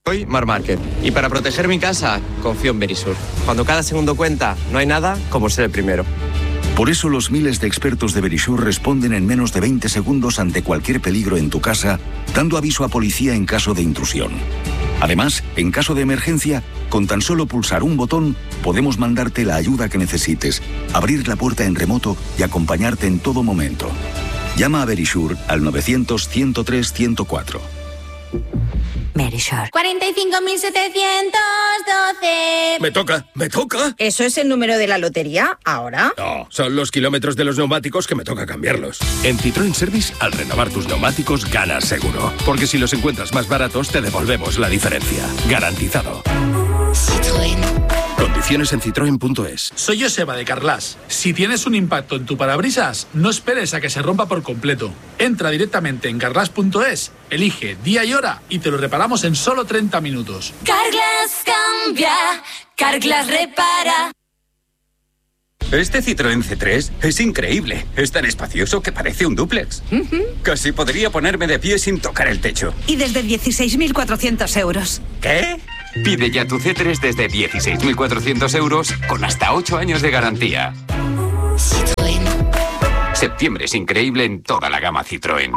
Soy Mar Márquez y para proteger mi casa confío en Verisur. Cuando cada segundo cuenta, no hay nada como ser el primero. Por eso los miles de expertos de Verisur responden en menos de 20 segundos ante cualquier peligro en tu casa, dando aviso a policía en caso de intrusión. Además, en caso de emergencia, con tan solo pulsar un botón, podemos mandarte la ayuda que necesites, abrir la puerta en remoto y acompañarte en todo momento. Llama a Verisur al 900-103-104. Verisur. 45.712. Me toca. ¿Eso es el número de la lotería ahora? No, son los kilómetros de los neumáticos que me toca cambiarlos. En Citroën Service, al renovar tus neumáticos, ganas seguro. Porque si los encuentras más baratos, te devolvemos la diferencia. Garantizado. Citroën. Condiciones en citroen.es. Soy Joseba de Carglass. Si tienes un impacto en tu parabrisas, no esperes a que se rompa por completo. Entra directamente en carglass.es, elige día y hora y te lo reparamos en solo 30 minutos. Carglass cambia, Carglass repara. Este Citroën C3 es increíble. Es tan espacioso que parece un dúplex. Casi podría ponerme de pie sin tocar el techo. Y desde 16.400 euros. ¿Qué? Pide ya tu C3 desde 16.400 euros con hasta 8 años de garantía. Citroën. Septiembre es increíble en toda la gama Citroën.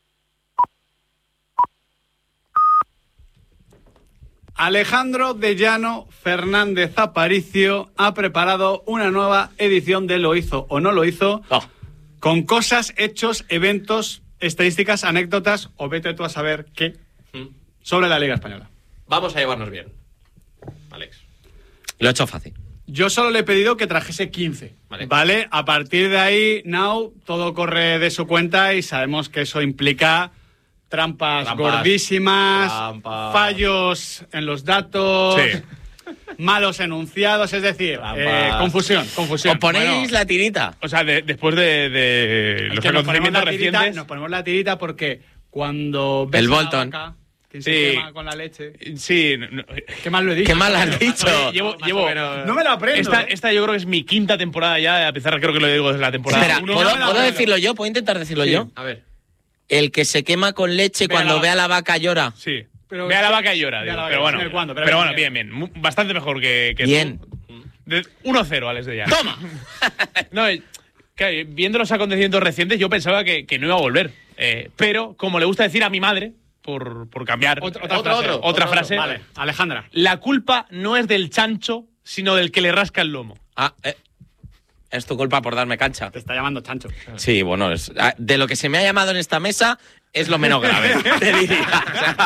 Alejandro de Llano Fernández Aparicio ha preparado una nueva edición de Lo hizo o no lo hizo, con cosas, hechos, eventos, estadísticas, anécdotas o vete tú a saber qué sobre la Liga Española. Vamos a llevarnos bien, Alex. Lo he hecho fácil. Yo solo le he pedido que trajese 15, ¿vale? A partir de ahí, todo corre de su cuenta y sabemos que eso implica trampas gordísimas, fallos en los datos, malos enunciados, es decir, confusión. ¿Os ponéis la tirita? O sea, después de los acontecimientos recientes... Nos ponemos la tirita porque cuando ves el Bolton... ¿Quién se quema con la leche? Sí. ¿Qué mal lo he dicho? ¿Qué mal has dicho? Llevo no me lo aprendo. Esta yo creo que es mi quinta temporada ya, a pesar creo que lo digo desde la temporada. Espera, ¿puedo decirlo yo? ¿Puedo intentar decirlo yo? A ver. El que se quema con leche cuando ve a la vaca llora. Sí. Ve a la vaca y llora, digo. Pero bueno, pero bueno, bien. Bastante mejor que bien. tú. 1-0, Alex de Llano. ¡Toma! No, claro, viendo los acontecimientos recientes, yo pensaba que no iba a volver. Pero, como le gusta decir a mi madre, por cambiar otra frase. Vale, Alejandra. La culpa no es del chancho, sino del que le rasca el lomo. Es tu culpa por darme cancha. Te está llamando chancho. Sí, bueno, de lo que se me ha llamado en esta mesa es lo menos grave, te diría.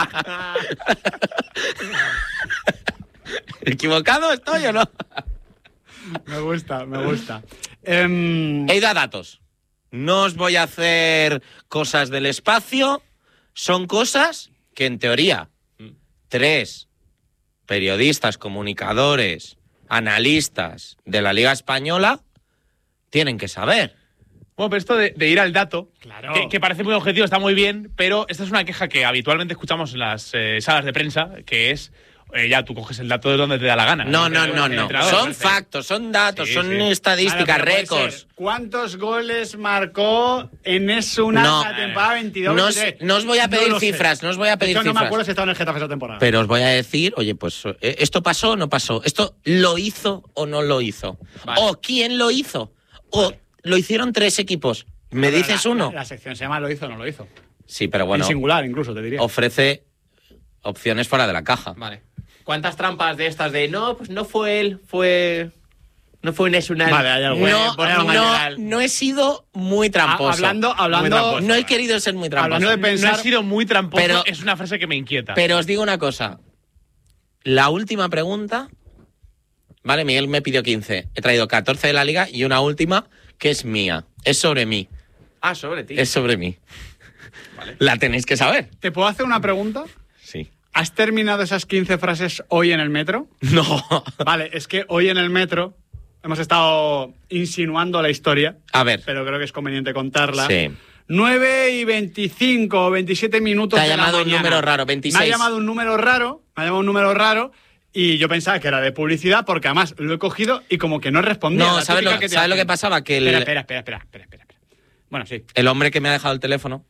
¿Equivocado estoy o no? Me gusta. He ido a datos. No os voy a hacer cosas del espacio. Son cosas que, en teoría, 3 periodistas, comunicadores, analistas de la Liga Española tienen que saber. Bueno, pero esto de ir al dato, claro, que parece muy objetivo, está muy bien, pero esta es una queja que habitualmente escuchamos en las salas de prensa, que es, ya tú coges el dato de donde te da la gana. No. Son factos, son datos, son estadísticas, récords. ¿Cuántos goles marcó en la temporada 22? No os voy a pedir cifras, no os voy a pedir cifras. No me acuerdo si estaba en el Getafe esa temporada. Pero os voy a decir, oye, pues, ¿esto pasó o no pasó? ¿Esto lo hizo o no lo hizo? Vale. ¿O quién lo hizo? ¿O lo hicieron 3 equipos? ¿Me dices uno? La sección se llama ¿lo hizo o no lo hizo? Sí, pero bueno. En singular, incluso, te diría. Ofrece opciones fuera de la caja. Vale. ¿Cuántas trampas de estas de pues no fue él, no fue Nesunal? Vale, hay algo. No he sido muy tramposo. Hablando, tramposo, no he querido ser muy tramposo. Hablando de pensar, no he sido muy tramposo, pero es una frase que me inquieta. Pero os digo una cosa. La última pregunta, vale, Miguel me pidió 15. He traído 14 de la Liga y una última que es mía. Es sobre mí. Sobre ti. Es sobre mí. Vale. La tenéis que saber. ¿Te puedo hacer una pregunta? Sí. ¿Has terminado esas 15 frases hoy en el metro? No. Vale, es que hoy en el metro hemos estado insinuando la historia. A ver. Pero creo que es conveniente contarla. Sí. 9:25 o 27 minutos de la mañana. Te ha llamado un número raro, 26. Me ha llamado un número raro y yo pensaba que era de publicidad porque además lo he cogido y como que no respondía. No, ¿sabes lo que pasaba? Que Espera. Bueno, sí. El hombre que me ha dejado el teléfono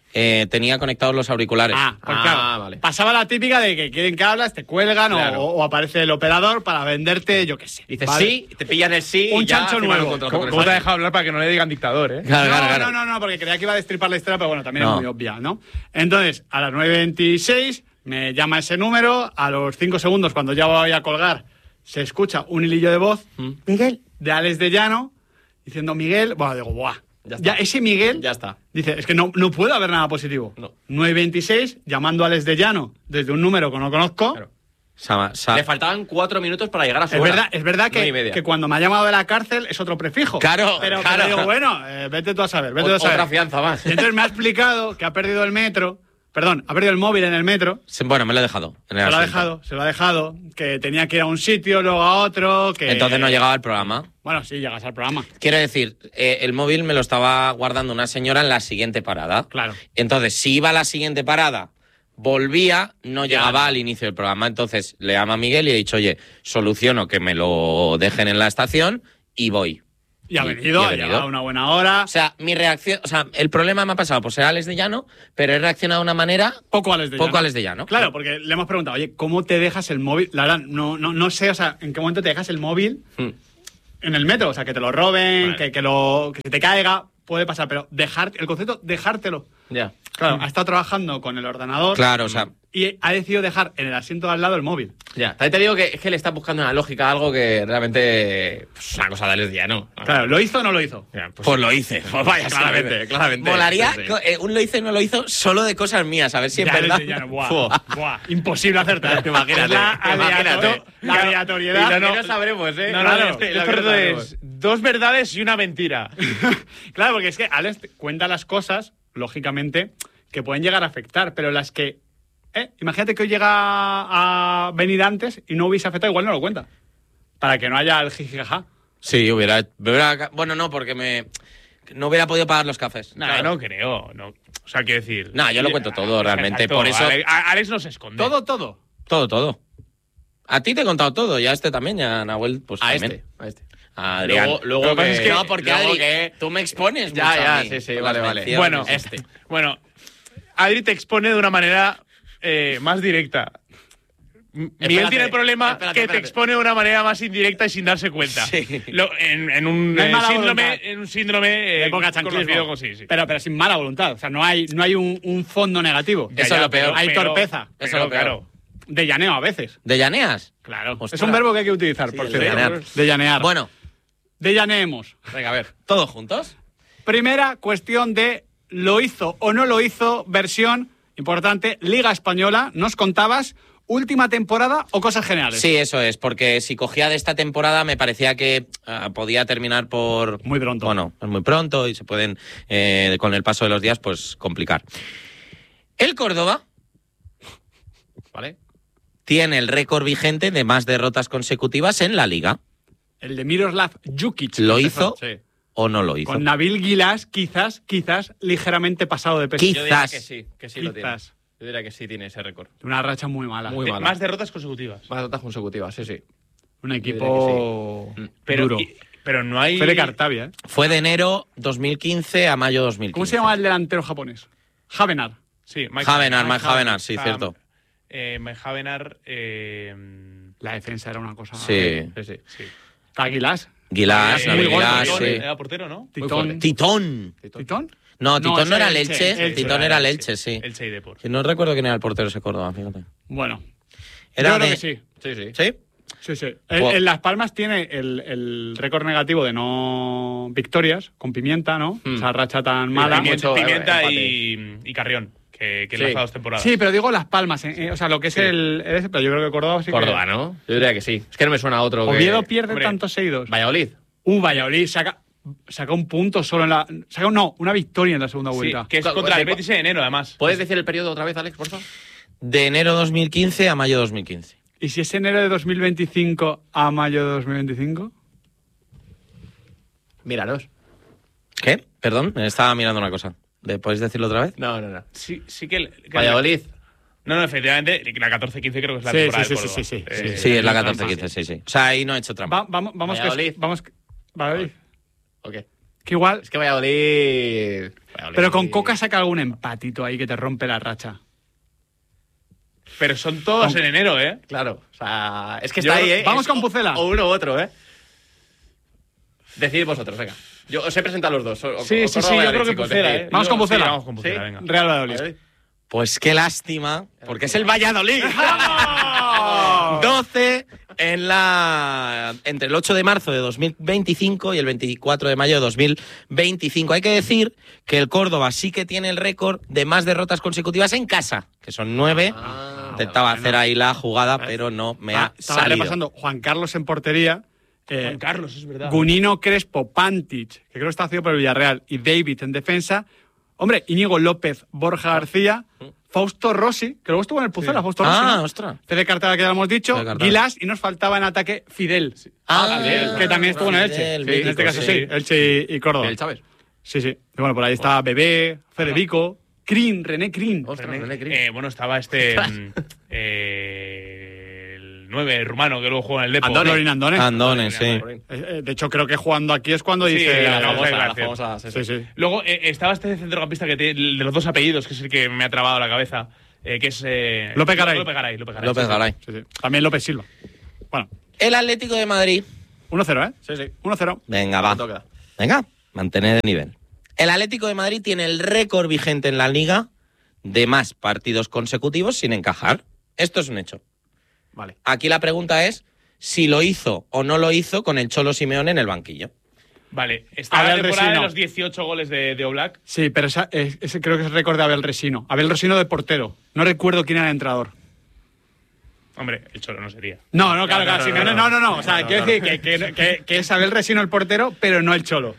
tenía conectados los auriculares. Pues claro, vale. pasaba la típica de que quieren que hablas, te cuelgan Claro. o aparece el operador para venderte, yo qué sé. Dices ¿vale? sí, te pillan el sí Un y ya chancho firman nuevo. un contrato con el ¿Cómo te ha Madrid. dejado hablar para que no le digan dictador, eh? No, porque creía que iba a destripar la historia, pero bueno, también No. es muy obvia, ¿no? Entonces, a las 9:26 me llama ese número, a los 5 segundos, cuando ya voy a colgar, se escucha un hilillo de voz, Miguel, de Alex de Llano, diciendo Miguel, bueno, digo, buah. Ya ese Miguel Ya está. dice, es que no puede haber nada positivo. No. 9:26, llamando a Alex de Llano desde un número que no conozco. Claro. Le faltaban 4 minutos para llegar a su hora. Es verdad 9:30. que cuando me ha llamado de la cárcel es otro prefijo. Claro, pero claro. digo, bueno, vete tú a saber, vete tú a saber. Otra fianza más. Y entonces me ha explicado que ha perdido el metro, ha perdido el móvil en el metro. Bueno, me lo he dejado. Se lo ha dejado, que tenía que ir a un sitio, luego a otro, que... Entonces no llegaba al programa. Bueno, sí, llegas al programa. Quiero decir, el móvil me lo estaba guardando una señora en la siguiente parada. Claro. Entonces, si iba a la siguiente parada, volvía, no llegaba al inicio del programa. Entonces, le llamo a Miguel y he dicho, oye, soluciono que me lo dejen en la estación y voy. Y ha venido, ha llegado a una buena hora. O sea, mi reacción... O sea, el problema me ha pasado por ser Alex de Llano, pero he reaccionado de una manera... Poco Alex de Llano. Llano. Claro, porque le hemos preguntado, oye, ¿cómo te dejas el móvil? La verdad, no sé, o sea, ¿en qué momento te dejas el móvil en el metro? O sea, que te lo roben, Vale. que se te caiga, puede pasar, pero el concepto, dejártelo. Ya. Claro, ha estado trabajando con el ordenador. Claro, o sea... Y ha decidido dejar en el asiento de al lado el móvil. Ya. También te digo que es que le está buscando una lógica a algo que realmente es una cosa de Alex ya, ¿no? Claro, ¿lo hizo o no lo hizo? Ya, Pues lo hice. Pues vaya, claramente. Molaría Sí. un lo hice o no lo hizo solo de cosas mías, a ver si es Ya, verdad. ya, buah, imposible acertar. Imagínate, Es la imagínate. la aleatoriedad. Y no sabremos, ¿eh? No, Claro, este lo que no reto sabremos. es 2 verdades y una mentira. Claro, porque es que Alex cuenta las cosas, lógicamente, que pueden llegar a afectar, pero las que... imagínate que hoy llega a venir antes y no hubiese afectado, igual no lo cuenta. Para que no haya el jijijaja. Sí, bueno, no, porque no hubiera podido pagar los cafés. No, Claro. no creo. No. O sea, quiero decir... No, yo lo cuento todo, realmente. Exacto, Por eso... Alex no se esconde. Todo. Todo. A ti te he contado todo, y a este también, y a Nahuel, pues A también. este. A Adrián. Luego Lo que pasa que- es que no, porque luego Adri, que- tú me expones Ya, mucho ya, a mí sí, con vale, las vale. menciones. Bueno, Adri te expone de una manera más directa. Miguel Espérate, tiene el problema espérate. que te expone de una manera más indirecta y sin darse cuenta. Sí. En un No hay mala síndrome, voluntad. de Época chanclismo. conocido como sí. Pero sin mala voluntad. O sea, no hay un fondo negativo. Eso es lo peor. Hay torpeza. Eso es lo peor. Claro. De llaneo a veces. ¿De llaneas? Claro. Ostras. Es un verbo que hay que utilizar, por el cierto. de llanear. De llanear. Bueno, De llaneemos. Venga, a ver. ¿todos juntos? Primera cuestión de lo hizo o no lo hizo, versión importante, Liga Española. Nos contabas, última temporada o cosas generales. Sí, eso es, porque si cogía de esta temporada me parecía que podía terminar por... Muy pronto. Bueno, es muy pronto y se pueden, con el paso de los días, pues complicar. El Córdoba ¿Vale? tiene el récord vigente de más derrotas consecutivas en la Liga. El de Miroslav Jukic. ¿Lo Empezó hizo o no lo hizo? con Nabil Guilás, quizás ligeramente pasado de peso. Yo diría Quizás. que sí lo tiene. Quizás. Yo diría que sí tiene ese récord. Una racha muy mala. Muy mala. Más derrotas consecutivas. Más derrotas consecutivas, sí. Un equipo duro. Pero no hay... Fede Cartavia, ¿eh? Fue de enero 2015 a mayo 2015. ¿Cómo se llama el delantero japonés? Havenar. Sí, Mike Havenar, sí, cierto. Mike Havenar... La defensa era una cosa... Sí. Sí. Está Guilás. Guilás, muy Nabil gordo, Guilás, Titón, sí. Era portero, ¿no? Titón. Titón. ¿Titón? No, Titón ese no era el el Elche. Titón era el Elche, sí. Elche y Depor. Que no recuerdo quién era el portero ese Córdoba, fíjate. Bueno. Era Yo creo de- que sí. Sí. ¿Sí? Sí. Pues- En Las Palmas tiene el récord negativo de no victorias, con Pimienta, ¿no? Esa racha tan mala. Pimienta empate. y Carrión, que Sí. enlaza 2 temporadas. Sí, pero digo Las Palmas, o sea, lo que es el ese, pero yo creo que Córdoba sí Córdoba, que... ¿no? Yo diría que sí. Es que no me suena a otro que... Oviedo pierde Hombre, tantos seguidos. Valladolid. Valladolid saca un punto solo en la... una victoria en la segunda Sí, vuelta. que es contra el Betis en enero, además. ¿Puedes decir el periodo otra vez, Alex, por favor? De enero 2015 a mayo 2015. ¿Y si es enero de 2025 a mayo de 2025? Míralos. ¿Qué? Perdón, me estaba mirando una cosa. ¿Podéis decirlo otra vez? No. Sí que Valladolid. No, efectivamente, la 14-15 creo que es la Sí, temporada sí, del sí, Córdoba. sí. Sí, es la 14-15, sí. O sea, ahí no he hecho trampa. Vamos Valladolid. Valladolid. Ok. Que igual... Es que Valladolid... Pero con Coca saca algún empatito ahí que te rompe la racha. Pero son todos en enero, ¿eh? Claro. O sea, es que está ahí, ¿eh? Vamos con Pucela. O uno u otro, ¿eh? Decidid vosotros, venga. Yo os he presentado a los dos. Sí, yo creo que Pucela, ¿eh? Vamos con Pucela. Sí, vamos con Pucela, venga. Real Valladolid. Pues qué lástima, porque es el Valladolid. 12 entre el 8 de marzo de 2025 y el 24 de mayo de 2025. Hay que decir que el Córdoba sí que tiene el récord de más derrotas consecutivas en casa, que son 9. Intentaba hacer ahí la jugada, pero no me ha Estaba salido. repasando Juan Carlos en portería. Juan Carlos, es verdad. Gunino, Crespo, Pantic, que creo que está haciendo por el Villarreal, y David en defensa. Hombre, Íñigo López, Borja García, Fausto Rossi, que luego estuvo en el Pucela, Fausto Rossi. ¿no? Ostras. Fede Cartagena, que ya lo hemos dicho, Guilás, y nos faltaba en ataque Fidel. Fidel. Que también estuvo en el Elche. Fidel, En este caso sí, Elche y Córdoba. El Chávez. Sí. Y bueno, por ahí está Bebé, Federico, Crin, René Crin. René Crin. Bueno, estaba el 9 rumano que luego juega en el Depor. Lorin Andone. Andone, sí. De hecho, creo que jugando aquí es cuando dice la la famosa. Sí. Luego estaba este centrocampista que tiene de los dos apellidos, que es el que me ha trabado la cabeza, que es López Garay. López Garay. Sí. También López Silva. Bueno, El Atlético de Madrid. 1-0, ¿eh? Sí. 1-0. Venga, va. Venga, mantener el nivel. El Atlético de Madrid tiene el récord vigente en la Liga de más partidos consecutivos sin encajar. Esto es un hecho. Vale. Aquí la pregunta es si lo hizo o no lo hizo con el Cholo Simeone en el banquillo. Vale, está la Abel temporada de Resino. los 18 goles de Oblak. Sí, pero ese creo que es el récord de Abel Resino. Abel Resino de portero. No recuerdo quién era el entrenador. Hombre, el Cholo no sería. No, claro, Simeone, no. O sea, quiero decir que es Abel Resino el portero, pero no el Cholo.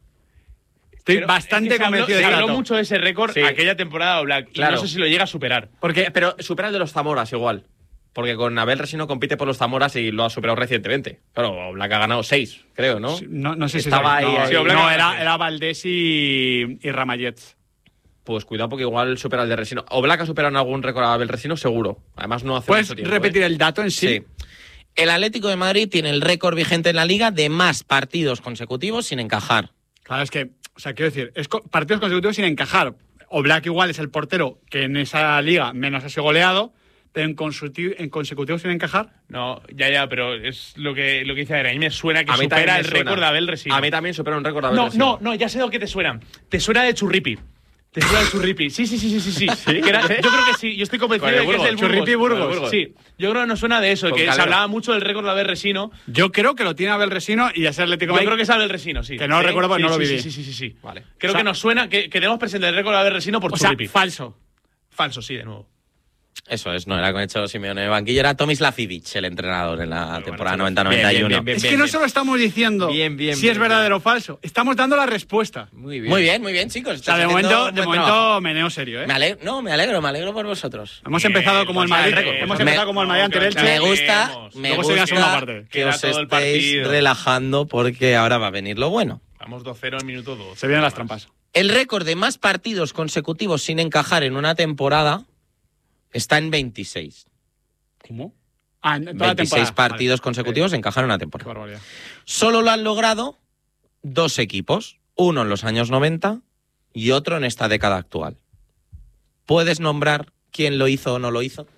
Estoy Pero bastante es que convencido de se ese habló dato. mucho de ese récord aquella temporada de Oblak. Claro. Y no sé si lo llega a superar. Pero supera el de los Zamoras igual. Porque con Abel Resino compite por los Zamoras y lo ha superado recientemente. Claro, Black ha ganado 6, creo, ¿no? Sí, no sé si estaba sabes. ahí. No, era Valdés y Ramallets. Pues cuidado porque igual supera el de Resino. ¿O Black ha superado en algún récord a Abel Resino? Seguro. Además no hace ¿Puedes mucho tiempo. repetir el dato en sí? Sí. El Atlético de Madrid tiene el récord vigente en la Liga de más partidos consecutivos sin encajar. Claro, es que, o sea, quiero decir, partidos consecutivos sin encajar. Oblak igual es el portero que en esa liga menos ha sido goleado, pero en consecutivos sin encajar. No, ya, pero es lo que dice Adrián. A mí me suena que A mí también supera me el suena. récord de Abel Resino. A mí también supera un récord de Abel Resino. No, ya sé lo que te suena. Te suena de Churripi. Te suena de Churripi. Sí. Que era- yo creo que sí. Yo estoy convencido Con el de que es del Burgos. Churripi Burgos. Burgos. Sí. Yo creo que nos suena de eso, Con que se Calero. hablaba mucho del récord de Abel Resino. Yo creo que lo tiene Abel Resino y es Atlético Yo Madrid. creo que es Abel Resino, sí. Que no lo recuerdo porque no lo viví. Sí. Vale. Creo O sea, que nos suena que tenemos presente el récord de Abel Resino por O sea, Churripi. falso. Falso, sí, de nuevo. Eso es, no era con el Cholo Simeone en el banquillo, era Tomislav Ivic, el entrenador en la temporada 90-91. Es que no solo estamos diciendo si es verdadero o falso, estamos dando la respuesta. Muy bien. Muy bien, chicos. O sea, de estáis haciendo momento, un buen trabajo. meneo serio, ¿eh? Me alegro por vosotros. Hemos empezado como el Madrid. Hemos empezado como el Madrid ante el Elche. Me gusta, Veremos. me Luego sigue la segunda gusta parte. que Queda os todo el estéis partido. relajando porque ahora va a venir lo bueno. Vamos 2-0 en minuto 2. Se vienen las trampas. El récord de más partidos consecutivos sin encajar en una temporada está en 26. ¿Cómo? Ah, en toda la 26 temporada. partidos Vale. consecutivos encajar en una Qué temporada. barbaridad. Solo lo han logrado 2 equipos, uno en los años 90 y otro en esta década actual. ¿Puedes nombrar quién lo hizo o no lo hizo?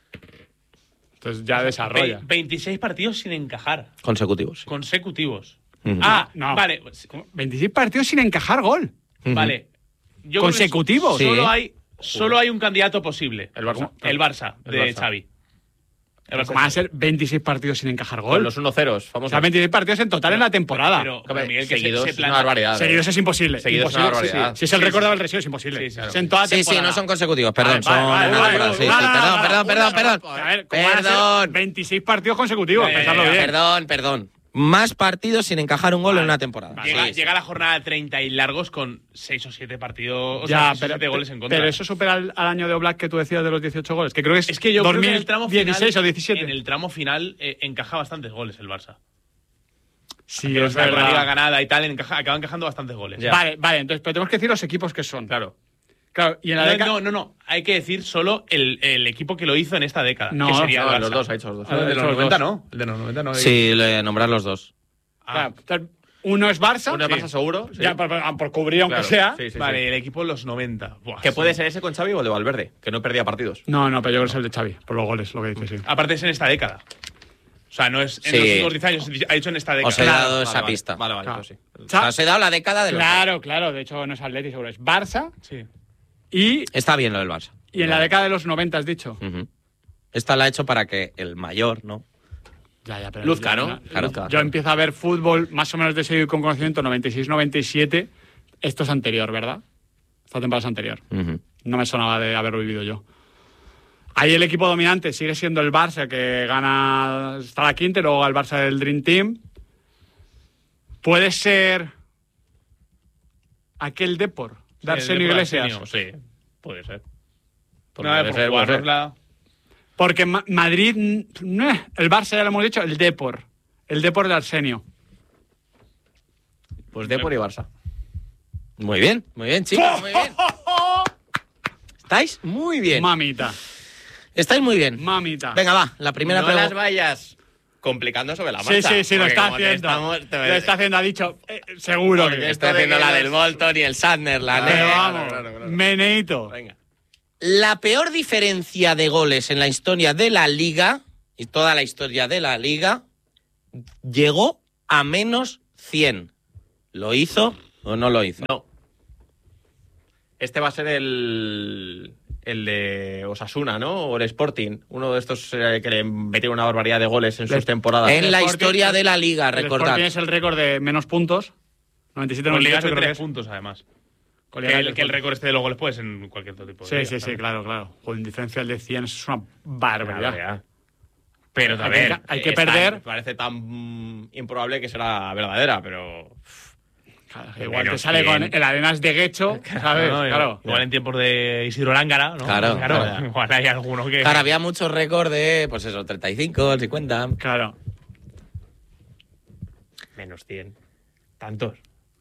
Entonces ya desarrolla. 26 partidos sin encajar. Consecutivos. Consecutivos. Ujú. No. Vale. 26 partidos sin encajar gol. Ujú. Vale. Yo creo que ¿Consecutivos? Sí. Solo hay un candidato posible. ¿El Barça? El Barça, El de Barça. Xavi. El Barça. Van a ser 26 partidos sin encajar Con gol. los 1-0. O sea, 26 partidos en total en la temporada. Pero Hombre, Miguel, que seguidos se es una planta. barbaridad. Seguidos es imposible. Seguidos es una Imposible, barbaridad. sí. Si es el Sí, récord sí. de Abel Resino es imposible. Sí, claro. Es en toda Sí, temporada. no son consecutivos, perdón. Vale, vale, son vale, temporadas, sí, vale, sí, vale, perdón. A ver, ¿cómo van a ser Perdón. 26 partidos consecutivos, pensadlo bien. Perdón. Más partidos sin encajar un gol en una temporada. Llega la jornada 30 y largos con 6 o 7 partidos, o Ya, sea, 6 o pero, 7 goles en contra. pero eso supera al año de Oblak que tú decías de los 18 goles, que creo que es que yo creo que en el tramo final, 2016 o 17. En el tramo final encaja bastantes goles el Barça. Sí, Pero es con la liga verdad. ganada y tal, acaba encajando bastantes goles. Vale, entonces, pero tenemos que decir los equipos que son. Claro. Claro, y en la década... No. Hay que decir solo el equipo que lo hizo en esta década. No, que sería No, el los Barça. dos, ha hecho los dos. El de Los los 90 dos. no. El de los 90 no. Sí, nombrar los dos. Ah, Claro, Uno es Barça. Uno es Barça seguro. Sí. Ya, por cubrir aunque sea. Sí, Vale, el equipo de los 90. Buah, que puede ser ese con Xavi o el de Valverde, que no perdía partidos. No, pero yo creo que es el de Xavi, por los goles, lo que dice, sí. Aparte es en esta década. O sea, no es en los últimos 10 años, ha dicho en esta década. Os he dado esa pista. Vale, Claro. pues sí. O sea, os he dado la década de los... Claro, de hecho no es Atleti, seguro, es Barça. Sí. Y Está bien lo del Barça. en la década de los 90 has dicho. Ujú. Esta la he hecho para que el mayor, ¿no? Ya, pero Luzca, ¿no? Claro. Yo empiezo a ver fútbol más o menos de seguir con conocimiento 96-97. Esto es anterior, ¿verdad? Esta temporada es anterior. Ujú. No me sonaba de haberlo vivido yo. Ahí el equipo dominante sigue siendo el Barça, que gana hasta la quinta, y luego el Barça del Dream Team. Puede ser aquel Depor de Arsenio Iglesias. Sí, puede ser. Puede ser. Porque Madrid, el Barça ya lo hemos dicho, el Depor de Arsenio. Pues Depor y Barça. Muy bien, chicos, muy bien. Estáis muy bien. Mamita. Estáis muy bien. Mamita. Venga, va, la primera No pregunta. las vayas complicando sobre la marcha. Sí, lo porque está como te haciendo. estamos- te- Lo está haciendo, ha dicho, seguro Porque que esto Estoy de haciendo que la los- del Bolton y el Sunderland. Pero ¿eh? vamos, claro. meneito. Venga. La peor diferencia de goles en la historia de la Liga, y toda la historia de la Liga, llegó a menos 100. ¿Lo hizo o no lo hizo? No. Este va a ser el de Osasuna, ¿no? O el Sporting. Uno de estos que le metieron una barbaridad de goles en sus temporadas. En la Sporting- historia de la Liga, El recordad. Sporting es el récord de menos puntos. 97, Con ligas 98 de creo que 3 es. puntos, además. Con Que ligas el, de que el puntos. récord este de los goles puede ser en cualquier otro tipo de liga, Sí, también. claro. Con diferencial de 100 es una barbaridad. Pero Hay a que- ver, hay que Es tan- perder. Parece tan improbable que será verdadera, pero... Claro, Que igual te menos sale con 100. el Arenas de Guecho, ¿sabes? No, Claro. Igual en tiempos de Isidro Lángara, ¿no? Claro. Igual hay alguno que... Claro, había muchos récords de, pues eso, 35, 50. Claro. Menos 100. Tantos.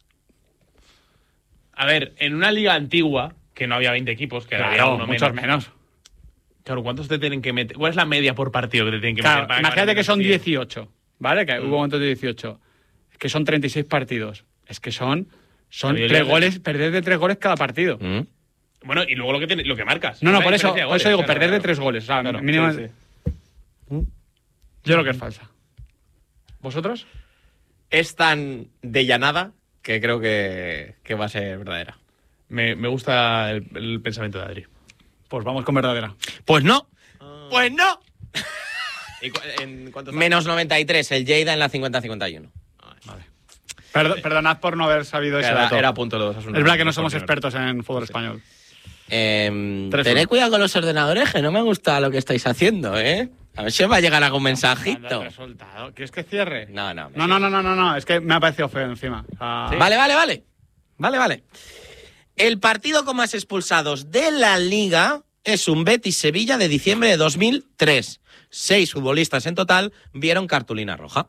A ver, en una liga antigua, que no había 20 equipos, que había Claro, uno muchos menos. menos. Claro, ¿cuántos te tienen que meter? ¿Cuál es la media por partido que te tienen que Claro, meter? para imagínate acabar que en son 100? 18, ¿vale? Que hubo momentos de 18. Que son 36 partidos. Es que son Oye, 3 Leo, goles, perder de 3 goles cada partido. ¿Mm? Bueno, y luego lo que marcas. No, Esa por eso diferencia de goles, digo, claro, perder de claro. 3 goles. O sea, Claro, mínimo. sí. Yo creo que es falsa. ¿Vosotros? Es tan de llanada que creo que va a ser verdadera. Me gusta el pensamiento de Adri. Pues vamos con verdadera. Pues no. Pues no. ¿Y en cuánto está? Menos 93, el Lleida en la 50-51. Perdonad por no haber sabido ese dato. Era punto de Osasuna. Es verdad que no somos expertos en fútbol español. 3-1. 3-1. Tened cuidado con los ordenadores, que no me gusta lo que estáis haciendo, ¿eh? A ver si os va a llegar algún mensajito. Resultado. ¿Quieres que cierre? No. No. Es que me ha parecido feo encima. O sea, Vale. El partido con más expulsados de la Liga es un Betis-Sevilla de diciembre de 2003. 6 futbolistas en total vieron cartulina roja.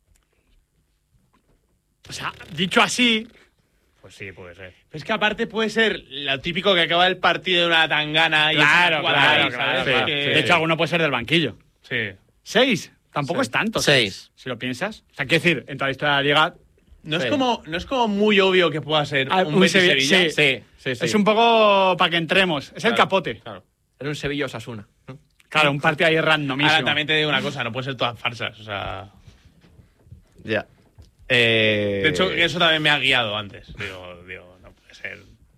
O sea, dicho así. Pues sí, puede ser. Es que aparte puede ser lo típico que acaba el partido de una tangana y Claro. es una jugada ahí, ¿sabes? Sí. Que- De hecho, alguno puede ser del banquillo. Sí. 6. Tampoco es tanto. 6. Si lo piensas. O sea, quiero decir, en toda la historia de la Liga. No es como muy obvio que pueda ser un un Betis Sevilla- Sevilla. sí. Sí. Es un poco para que entremos. Es el capote. Claro. Era un Sevilla Osasuna. Claro, un partido ahí randomísimo. Ahora también te digo una cosa, no pueden ser todas farsas. O sea. Ya. De hecho, eso también me ha guiado antes. Digo, no puede ser.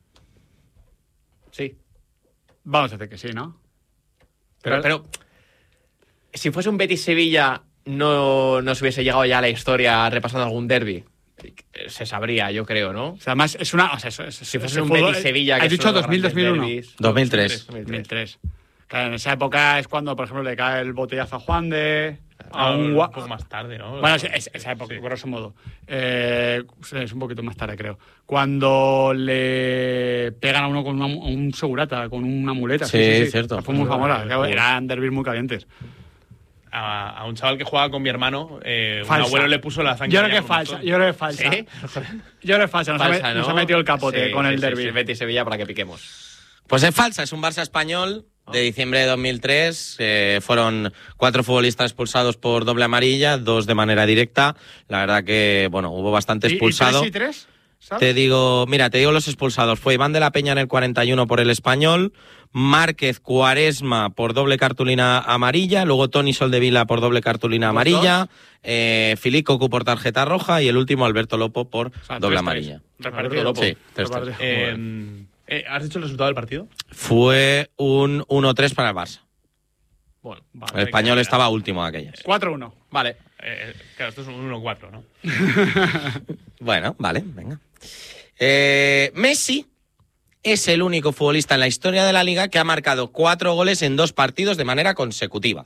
Sí. Vamos a decir que sí, ¿no? Pero si fuese un Betis-Sevilla, no se hubiese llegado ya a la historia repasando algún derbi. Se sabría, yo creo, ¿no? O sea, además es una. O sea, Si fuese un Betis-Sevilla... ¿Has dicho 2000, 2001? 2003. 2003. Claro, en esa época es cuando, por ejemplo, le cae el botellazo a Juan de. A un un poco más tarde, ¿no? Bueno, esa época, grosso modo. Es un poquito más tarde, creo. Cuando le pegan a uno con un segurata, con una muleta. Sí, cierto. Fue muy famosa. Eran derbis muy calientes. A un chaval que jugaba con mi hermano, un Falsa. abuelo le puso la Yo creo que es falsa. Yo creo que es falsa. ¿Sí? Yo creo que es falsa. Nos ha metido el capote Sí, con el sí, derbi. sí, Betis-Sevilla para que piquemos. Pues es falsa, es un Barça español de diciembre de 2003. Fueron 4 futbolistas expulsados por doble amarilla, 2 de manera directa. La verdad que, bueno, hubo bastante expulsado. ¿Y 3? ¿Sabes? Te digo los expulsados. Fue Iván de la Peña en el 41 por el Español, Márquez Cuaresma por doble cartulina amarilla, luego Toni Soldevila por doble cartulina amarilla, Filipe Cocu por tarjeta roja y el último Alberto Lopo por doble amarilla. Alberto Lopo. Sí, 3-3. ¿Has dicho el resultado del partido? Fue un 1-3 para el Barça. Bueno, El Español estaba último de aquellas. 4-1. Vale. Claro, esto es un 1-4, ¿no? Bueno, vale, venga. Messi es el único futbolista en la historia de la Liga que ha marcado 4 goles en 2 partidos de manera consecutiva.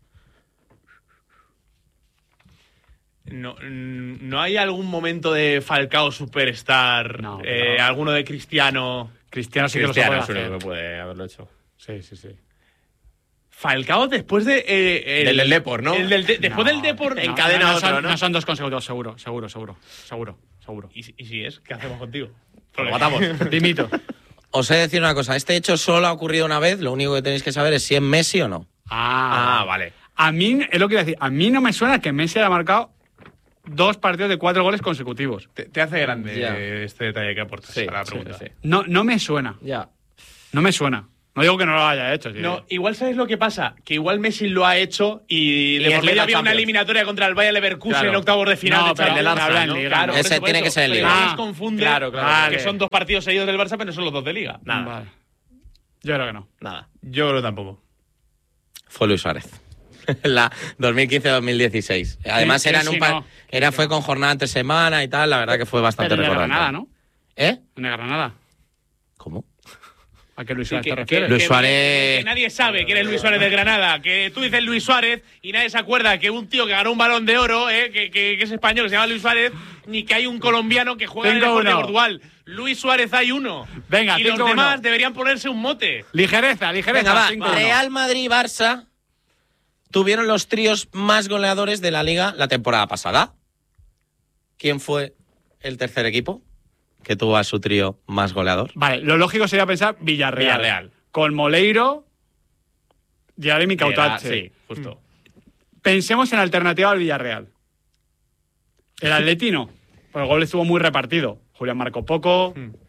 ¿No hay algún momento de Falcao Superstar? No, ¿Alguno de Cristiano? Cristiano sí que Cristiano lo es puede el hacer. único que puede haberlo hecho. Sí. Falcao después de... del Depor, ¿no? Después del Depor... encadena otro, ¿no? No son 2 consecutivos, seguro. ¿Y si es? ¿Qué hacemos contigo? Lo matamos. Dimito. Os he de decir una cosa, este hecho solo ha ocurrido una vez, lo único que tenéis que saber es si es Messi o no. Vale. A mí, es lo que iba a decir, a mí no me suena que Messi haya marcado 2 partidos de 4 goles consecutivos. Te hace grande este detalle que aportas a la pregunta. Sí. No me suena. Ya. No me suena. No digo que no lo haya hecho. Sí. No, igual ¿sabes lo que pasa? Que igual Messi lo ha hecho y de es por medio Liga había una Champions. eliminatoria contra el Bayer Leverkusen Claro. en octavos de final. No, de pero el del Champions. Arsenal, ¿no? Claro, Ese por tiene eso. que ser en Pero Liga. igual se confunde Vale. que son 2 partidos seguidos del Barça, pero no son los 2 de Liga. Nada. Vale. Yo creo que no. Nada. Yo creo tampoco. Fue Luis Suárez. La 2015-2016. Además Sí, era sí, en un no. fue con jornada entre semana y tal, la verdad que fue bastante Pero en recordante. Granada, ¿no? ¿Eh? En Granada. ¿Cómo? ¿A qué Luis Sí, Suárez que- te refieres? Luis Suárez. Que nadie sabe quién es Luis Suárez del Granada. Que tú dices Luis Suárez y nadie se acuerda que un tío que ganó un Balón de Oro, que es español, que se llama Luis Suárez, ni que hay un colombiano que juega en el 5-1. Deportivo de Portugal. Luis Suárez hay uno. Venga, y los 5-1. demás deberían ponerse un mote. Ligereza. Venga, va. 5-1. Real Madrid y Barça tuvieron los tríos más goleadores de la Liga la temporada pasada. ¿Quién fue el tercer equipo que tuvo a su trío más goleador? Vale, lo lógico sería pensar Villarreal. Con Moleiro, Jeremy Cautache. Sí, justo. Pensemos en alternativa al Villarreal. El Atleti no. Pues el gol estuvo muy repartido. Julián marcó poco.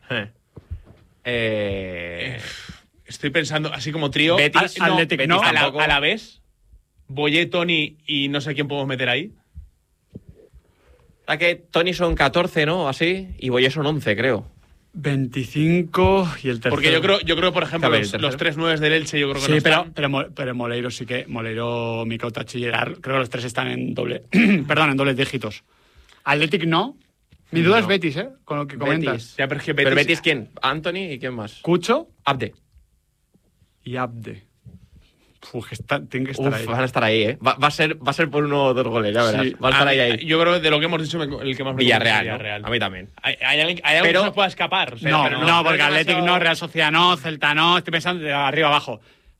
Estoy pensando, así como trío. Betis, Athletic, Betis no. a la vez. Boyé, Toni y no sé quién podemos meter ahí. La que Toni son 14, ¿no? Así. Y Boyé son 11, creo. 25 y el tercero. Porque yo creo por ejemplo, Claro, el los 3 9 del Elche, yo creo que Sí, no pero, están. pero Moleiro sí que. Moleiro, Micautachi y Gerard, creo que los 3 están en doble. Perdón, en dobles dígitos. Athletic no. Mi duda es Betis, ¿eh? Con lo que comentas. Betis. Ya, pero es que ¿Pero Betis quién? ¿Anthony y quién más? Cucho Abde. y Abde. Uf, tienen que estar ahí. Van a estar ahí, ¿eh? Va a ser por 1 o 2 goles, ya verás. Sí. Va a estar ahí. Yo creo que de lo que hemos dicho, el que más me Villarreal, gusta es ¿no? Villarreal. A mí también. ¿Hay alguien que Pero- se pueda escapar? O sea, No, pero no, porque es Athletic demasiado- no, Real Sociedad no, Celta no. Estoy pensando de arriba abajo.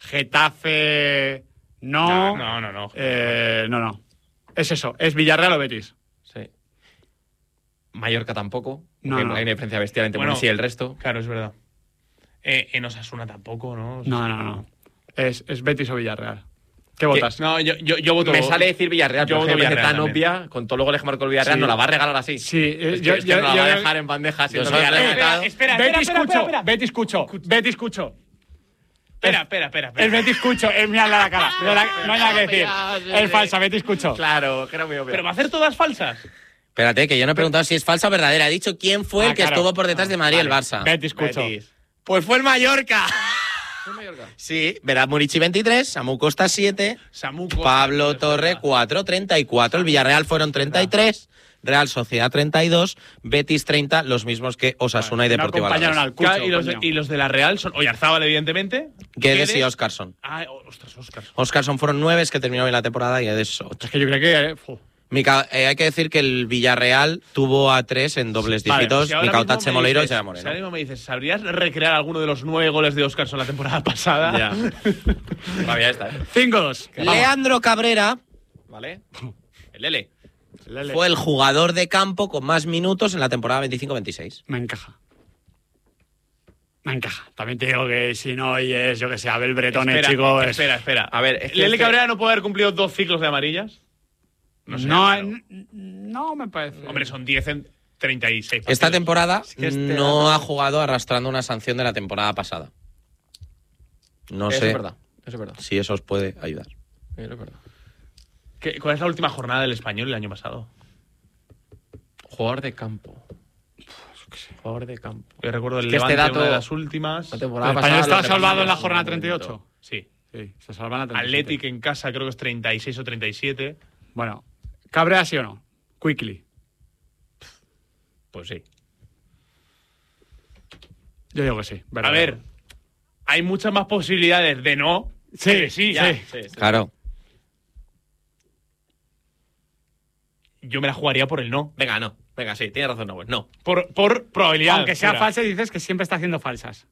Getafe no. No. No. Es eso, es Villarreal o Betis. Sí. Mallorca tampoco. No, porque no. Hay una diferencia bestial entre Bueno, Messi y el resto. Claro, es verdad. En Osasuna tampoco, ¿no? No. Es Betis o Villarreal. ¿Qué votas? No, yo voto. Me sale decir Villarreal, Yo pero voto me parece Villarreal tan también. obvia, con todos los goles que marcó el Villarreal, Sí. no la va a regalar así. Sí, Es que no la va a dejar en bandeja siendo soy Villarreal. rematado. Espera, Betis Cucho. Betis Cucho. Espera. Es Betis Cucho. Es mirarle a la cara. No hay nada que decir. Es falsa, Betis Cucho. Claro, que era muy obvio. Pero va a hacer todas falsas. Espérate, que yo no he preguntado si es falsa o verdadera. He dicho quién fue el que claro. estuvo por detrás de Madrid y el Vale. Barça. Betis Cucho. Betis. Pues fue el Mallorca. ¿Fue Mallorca? Sí, Vedat Murici 23, Samu Costa 7, Samu Costa, Pablo es Torre verdad. 4, 34. El Villarreal fueron 33, Real Sociedad 32, Betis 30, los mismos que Osasuna y No Deportivo acompañaron Alavés. al Cucho. Claro, y los de la Real son Oyarzábal, evidentemente. Guedes y Óscarson. Ostras, Óscar. Óscarson fueron 9, es que terminó bien la temporada, y Guedes 8. Es que yo creo que. Hay que decir que el Villarreal tuvo a 3 en dobles dígitos, Si ahora Micautache, mismo me Moleiro y dices- Gerard si Moreno. ahora mismo me dices, ¿sabrías recrear alguno de los 9 goles de Óscarson la temporada pasada? Ya. Rabia esta, ¿eh? 5-2. Leandro Cabrera ¿Vale? El Lele. fue el jugador de campo con más minutos en la temporada 25-26. Me encaja. Me encaja. También te digo que si no oyes, yo que sé, Abel Bretones, Espera, chico... Espera. A ver, es que ¿Lele Cabrera no puede haber cumplido 2 ciclos de amarillas? No me parece. Hombre, son 10 en 36 partidos. Esta temporada que no ha jugado arrastrando una sanción de la temporada pasada. No Eso sé es verdad. si eso os puede ayudar. Eso es verdad. ¿Cuál es la última jornada del Español el año pasado? Jugador de campo. Jugador de campo. Yo recuerdo el Es que Levante, este dato- una de las últimas. La temporada ¿El Español pasada estaba lo salvado en la repasamos jornada un momento. 38? Sí. Sí, se salva en la 37. Athletic en casa creo que es 36 o 37. Bueno, ¿Cabrera sí o no? Quickly. Pues sí. Yo digo que sí. A ver, hay muchas más posibilidades de no. Sí, que de sí. sí. Claro. Yo me la jugaría por el no. Venga, no. Venga, sí, tienes razón, Nahuel. No. Por probabilidad. Aunque sea pura. falsa, dices que siempre está haciendo falsas.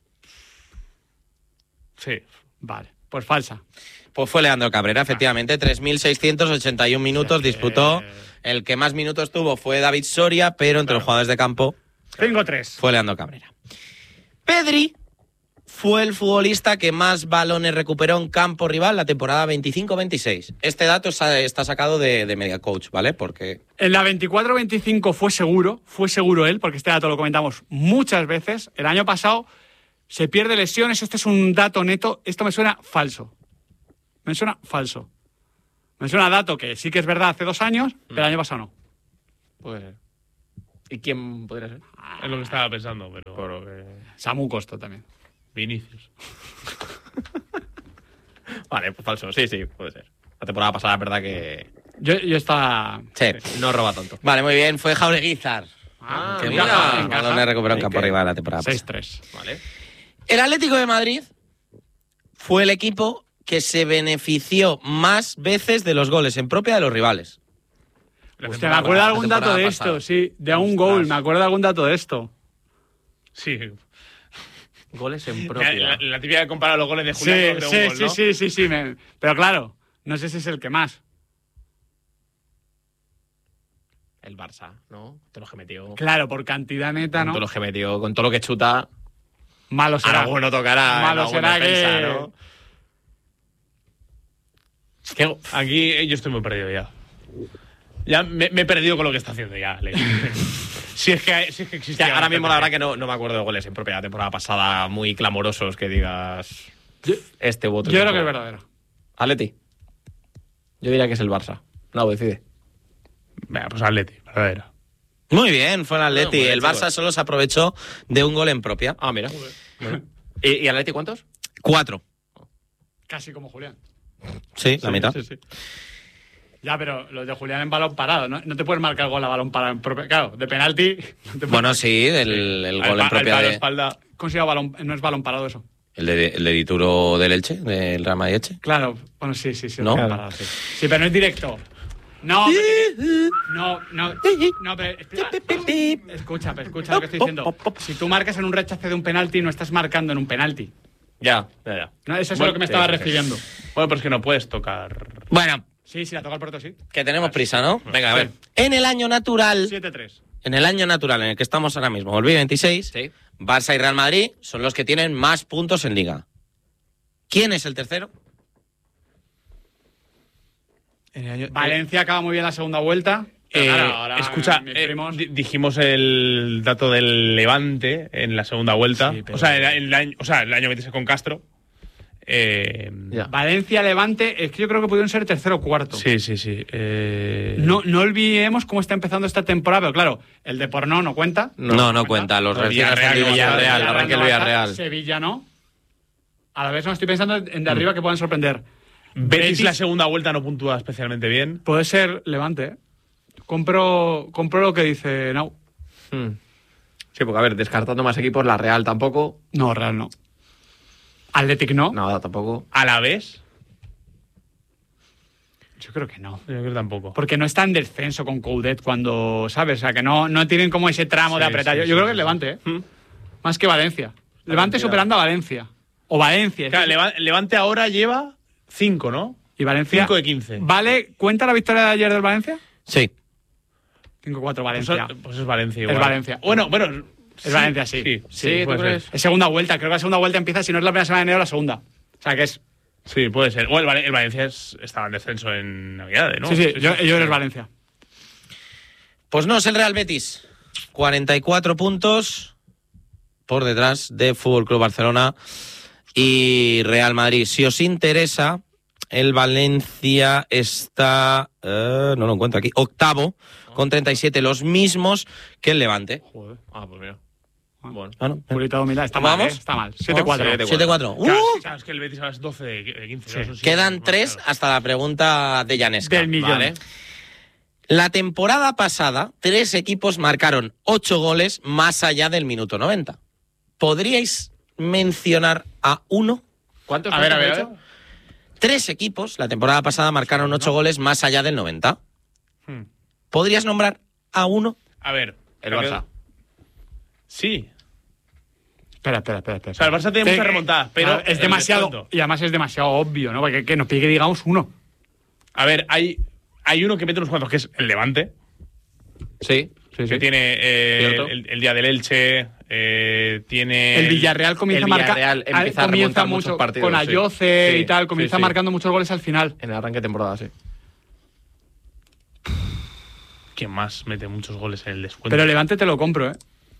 Sí. Vale, pues falsa. Pues fue Leandro Cabrera, efectivamente. 3.681 minutos disputó. El que más minutos tuvo fue David Soria, pero entre los jugadores de campo 5-3. fue Leandro Cabrera. Pedri fue el futbolista que más balones recuperó en campo rival la temporada 25-26. Este dato está sacado de Media Coach, ¿vale? Porque En la 24-25 fue seguro él, porque este dato lo comentamos muchas veces. El año pasado se pierde lesiones, este es un dato neto. Esto me suena falso. Me suena dato que sí que es verdad hace 2 años, pero el año pasado no. Puede ser. ¿Y quién podría ser? Es lo que estaba pensando, pero. Samu Costo también. Vinicius. Vale, pues falso. Sí, puede ser. La temporada pasada es verdad que Yo estaba... sí. no roba tanto. Vale, muy bien. Fue Jaureguizar. Que mira, más encaja. balones recuperó en campo rival la temporada pasada. 6-3. Vale. El Atlético de Madrid fue el equipo que se benefició más veces de los goles en propia de los rivales. Hostia, me acuerdo de algún la dato de temporada esto, pasada. sí. De un gol, me acuerdo de algún dato de esto. Sí. Goles en propia. La típica de comparar los goles de Sí, Julián con un gol, ¿no? sí. Pero claro, no sé si es el que más. El Barça, ¿no? Todo lo que metió. Claro, por cantidad neta, Con ¿no? todo lo que metió, con todo lo que chuta. Malo será. Alguno tocará. Malo en alguna será defensa, que... ¿no? Es que aquí yo estoy muy perdido ya. Ya me he perdido con lo que está haciendo ya, Ley. si es que existe. Ahora mismo la verdad que no me acuerdo de goles en propia la temporada pasada muy clamorosos que digas este voto. Yo creo que es verdadero. Atleti. Yo diría que es el Barça. No, decide. Venga, pues Atleti, verdadero. Muy bien, fue el Atleti. muy bien, El Barça chicos. solo se aprovechó de un gol en propia. Ah, mira. Bueno. ¿Y Atleti cuántos? 4. Casi como Julián. Sí, la mitad. Sí. Ya, pero los de Julián en balón parado, ¿no? No te puedes marcar gol a balón parado en propio. Claro, de penalti. No te puedes- Bueno, sí, el gol en propia de... espalda. Consigo balón, no es balón parado eso. El de Dituro del Elche, del Real Madrid Elche. Claro, bueno, sí. ¿No? Balón parado, sí. Sí, pero no es directo. No, pero escucha lo que estoy diciendo. Si tú marcas en un rechace de un penalti, no estás marcando en un penalti. Ya. No, eso es Bueno, lo que me estaba sí. refiriendo. Bueno, pues que no puedes tocar. Bueno, Sí, la toca el puerto, sí. que tenemos prisa, ¿no? Venga, a ver. En el año natural, 7-3. en el año natural en el que estamos ahora mismo, 2026, Sí. Barça y Real Madrid son los que tienen más puntos en Liga. ¿Quién es el tercero? Valencia acaba muy bien la segunda vuelta. Pero claro, ahora escucha, mis primos- dijimos el dato del Levante en la segunda vuelta. Sí, pero- O sea, el año 26 con Castro. Valencia, Levante, es que yo creo que pudieron ser tercero o cuarto. Sí. No olvidemos cómo está empezando esta temporada, pero claro, el de Porno no cuenta. No cuenta. Los recién ascendidos Villarreal, no arranca el cuentan. Villarreal. Sevilla no. A la vez no estoy pensando en de arriba que puedan sorprender. Betis la segunda vuelta no puntúa especialmente bien. Puede ser Levante, ¿eh? Compro lo que dice Nau. Sí, porque a ver, descartando más equipos, la Real tampoco. No, Real no. Athletic no. Nada, tampoco. ¿A la vez? Yo creo que no. Yo creo que tampoco. Porque no está en descenso con Coudet cuando, ¿sabes? O sea, que no tienen como ese tramo de Sí, apretar. sí, Yo sí, creo que es sí. Levante, ¿eh? Más que Valencia. Levante superando a Valencia. O Valencia. Claro, Levante ahora lleva 5, ¿no? Y Valencia. 5 de 15. ¿Vale? ¿Cuenta la victoria de ayer del Valencia? Sí. 5-4 Pues Valencia. es Valencia igual. Es Valencia. Bueno, Es Valencia, sí. Sí, ¿tú crees? Es segunda vuelta. Creo que la segunda vuelta empieza, si no es la primera semana de enero, la segunda. O sea, que es... Sí, puede ser. O el Valencia estaba en descenso en Navidad, ¿no? Sí, yo eres Valencia. Pues no, es el Real Betis. 44 puntos por detrás de Fútbol Club Barcelona y Real Madrid. Si os interesa, el Valencia está... no lo encuentro aquí. Octavo, con 37. Los mismos que el Levante. Joder. Pues mira. Bueno. Purita humildad. Está mal, Está mal. 7-4. 7-4. Claro, es que el Betis a las 12 de 15. Sí. Quedan 3 hasta la pregunta de Llanesca. Del millón. Vale. La temporada pasada, 3 equipos marcaron 8 goles más allá del minuto 90. ¿Podríais mencionar a uno? ¿Cuántos? A ver. 3 equipos la temporada pasada marcaron 8 goles más allá del 90. ¿Podrías nombrar a uno? A ver. El Barça. Sí. Espera. O sea, el Barça tiene muchas remontadas, pero... Es demasiado... Y además es demasiado obvio, ¿no? Porque que nos pide que digamos uno. A ver, hay uno que mete unos cuantos, que es el Levante. Sí. Que tiene el día del Elche, tiene... El Villarreal comienza a marcar... Comienza mucho partidos, con Ayoce sí. y tal, comienza marcando muchos goles al final. En el arranque de temporada, sí. ¿Quién más mete muchos goles en el descuento? Pero Levante te lo compro, ¿eh?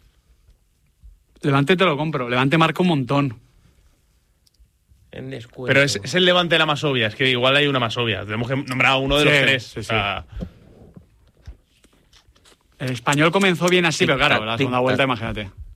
Levante marca un montón. En descuento. Pero es el Levante la más obvia. Es que igual hay una más obvia. Tenemos que nombrar a uno de los 3. Sí. O sea, el Español comenzó bien así, pero claro, la segunda vuelta, imagínate.